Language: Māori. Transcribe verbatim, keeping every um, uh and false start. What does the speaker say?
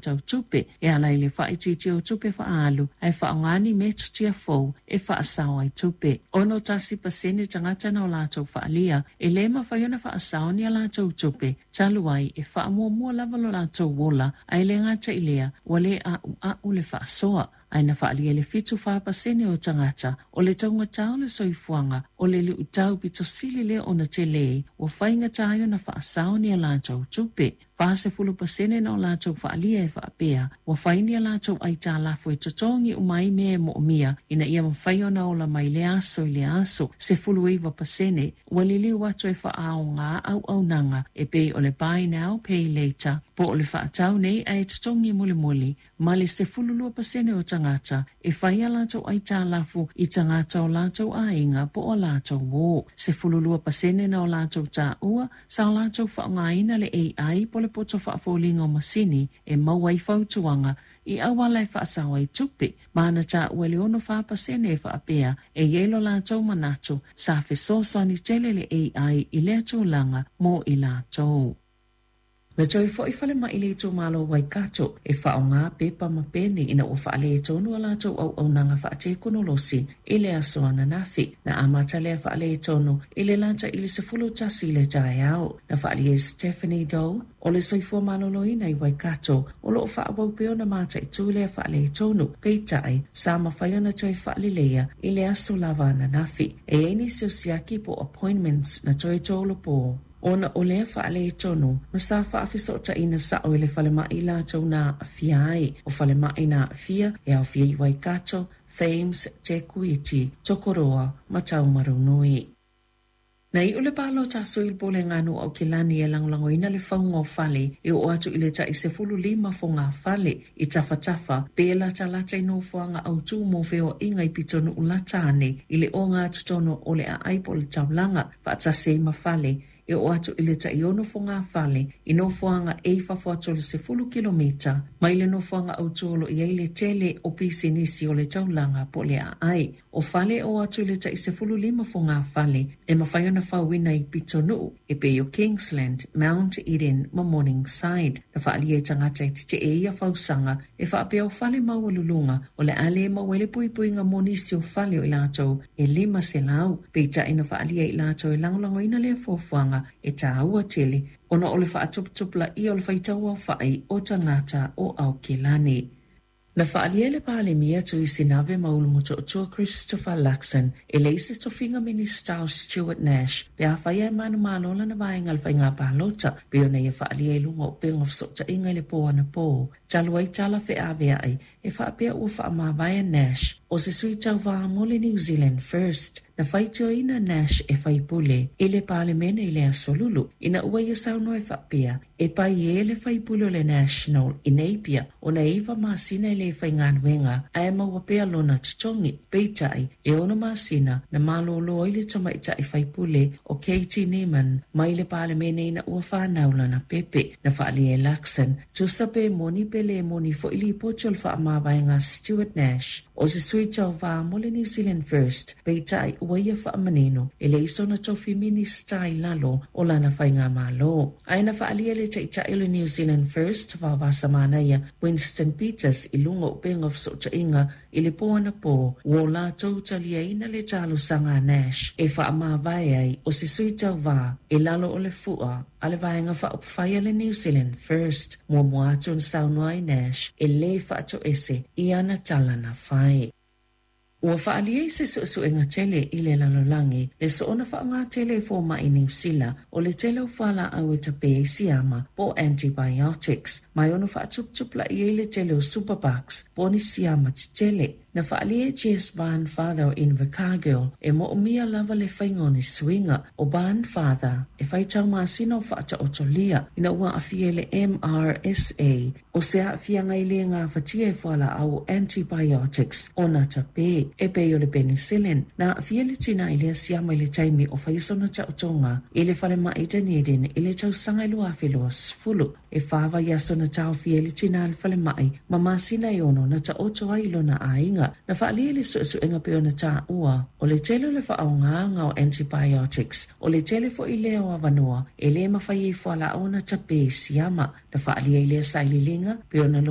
tau tupe e ala i le whaititi o tupe whaalu ai whaongani me tutia fou e whaasau ai tupe. Ono tasi pasene tangata na o lātou whaalia e le ma whaiona whaasau ni a lātou tupe talu ai e whaamua mua lava lo lātou wola ai le ngata ilea wale a u a u le whaasoa. Aina whaalia le fitu whapasene o tangata o le taunga tau le soifuanga o le lu tau pito sili le o na te le o whainga tayo na whaasau ni a lātou tupe. Whase fulu pasene na o lātou whaalia e whaapea o whaini a lātou ai tā lafu e totongi o mai me mo o mia ina ia mwhaio na o la mai le aso i le aso se fulu iwa pasene o lili watu e whaao ngā au au nanga e pe o le buy now pay later po o le whaatau nei ai totongi muli muli ma le se fulu lua pasene o tangata e whaia lātou ai tā lafu i tangata o lātou ainga po o lātou wō. Se fulu lua pasene na o lātou tā ua sa o lātou whaongaina le A I po le poto whaafolinga o masini e mawai fautuanga i awala e whaasau ai tupe. Mana tā ua le ono whapasene e whaapea e yelo lātou manatu sa whesoso ni tele le A I i lea tūlanga mo i lātou. Na toi fo i whale mai le tō malo Waikato e whao ngā pepa ma pene ina o whaale e tōnu a lātou au au nanga whaate konolosi i le asoa na nafi. Na amata lea whaale e tōnu i le lanta i le se fulu tasi le tae au. Na whaale e Stephanie Doe o le soifua maloloina i Waikato o lo whaabau peo na mata i tū lea whaale e tōnu peitai sa ma whaiona toi whaale lea i le aso lava na nafi. E eni sio siaki po appointments na toi tōlo po. Ona o lea whaale e tonu, ma sa whaafiso ta ina sa o le whale mai la tau na awhia ai, o whale mai na awhia e au whia i Waikato, Thames, Te Kuiti, Tokoroa, ma tau Marunui. Nei ule palo ta sui bole nganu au kilani e langlango ina le whaunga o whale e o atu ile ta i se fulu lima fonga whale i tafa tafa pe la ta lata ino fuanga au tu mo feo inga i pitonu ulatane ile o ngā tutono o le a aipo le taulanga whaata se ma whale e o atu ile ta iono fonga whale i no fuanga e whawhatu le se fulu kilomita ma ile no fuanga au tuolo i eile tele o pisi nisi o le taulanga po le a ai. O whale o atu ile ta i se fulu lima fonga whale e ma whaiona whawina i pitonu e pe o Kingsland, Mount Eden, ma Morningside. Na whaali e tangata i te e ia whausanga e whaapea o whale maua lulunga o le ale mawele pui pui nga monisi o whale o i lātou e lima se lau. Peita ina whaali e i lātou e langlango ina lea fōwhanga e tā ua tele. Ona o le whaatuptupla i o le whaitaua whai o tangata o au kilani. Na whaalia le pāle mia tu i sinave maulumoto o tua Christopher Luxon e leise to finga minister Stuart Nash pe a whaia e manu malola na vaenga le whainga pālota pe o nei e whaalia e lunga o pengof sota inga le po ana po. Talo ai tala whi awea ai e whaapea ua whaamawaya Nash o se sui tau waa mole New Zealand First. Na whaitio ina Nash e whaipule i le pāle mena i le asolulu ina ua ia sauno e whapea e pai e le whaipule o le National i Napier o na iwa maasina i le whainganuenga a e maua pea lona tutongi peitai e ono maasina na malolo i le tamaita i whaipule o Katie Neiman mai le pāle mena ina ua whanaula na pepe na whaali e Luxon tusape moni pele moni fo ili pochol whaamawaenga Stuart Nash o se sui tau waa mole New Zealand First peitai ua ia whaamanino e le iso na tofi minista i lalo o lana whainga malo. Aina whaalia le taita ilo New Zealand First wa wasa mana ia Winston Peters i lunga o pengof sota inga i le poana po wo la tautalia ina le talo sanga Nash e whaamawai ai o se sui tau waa e lalo o le fua ale vaenga whaopwhaia le New Zealand First mua muatun saunua i Nash e le whaato ese i ana tala na whai. Ua whaalia i se suesuenga tele i le lalolangi, le soona whaanga tele fo mai New Zealand o le tele o whala au e tape i siama po antibiotics. Mai ono whaatuptupla i e le tele o superbugs po ni siama ti tele. Na whaalia Jess Van Father in Invercargill e mo o mia lava le whaingoni swinga o Van Father e whaitau maasino whaata o tolia ina ua awhia le M R S A o se awhia ngai le ngā whatia e whala au antibiotics o na tape e pe o le penicillin na awhia le tina i le siama i le taimi o whaisona tautonga i le whale mai Dunedin i le tau sanga i lua whiloas fulu e whawa yaso na tau whia le tina le whale mai ma masina i ono na ta oto ai lona ainga na whaalia le suesuenga peo na tā ua o le tele le whaaonganga o antibiotics o le tele fo i leo avanua e le mawhai e whala au na tape siama na whaalia i le saililinga peo na